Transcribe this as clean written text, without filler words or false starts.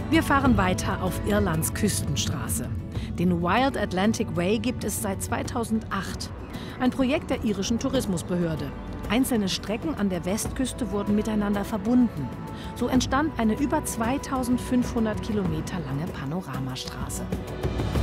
Wir fahren weiter auf Irlands Küstenstraße. Den Wild Atlantic Way gibt es seit 2008. Ein Projekt der irischen Tourismusbehörde. Einzelne Strecken an der Westküste wurden miteinander verbunden. So entstand eine über 2500 Kilometer lange Panoramastraße.